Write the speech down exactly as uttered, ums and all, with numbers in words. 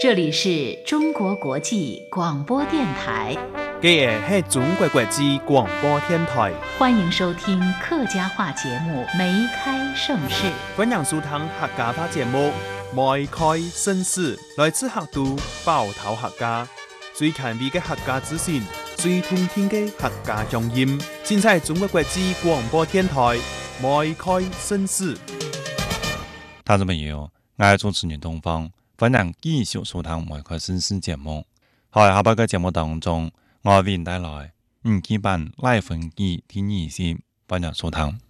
这里是中国国际广播电台。 这个是中国国际广播电台， 欢迎收听客家话节目《梅开盛世》。 欢迎收听客家话节目《梅开盛世》，来自客都包头客家，最权威的客家资讯，最通听的客家乡音，尽在中国国际广播电台《梅开盛世》。 听众朋友，我係主持人東方，歡迎繼續收聽《梅開盛世》節目。喺下半個節目當中，我為您帶來五期版拉分機第二集，歡迎收聽。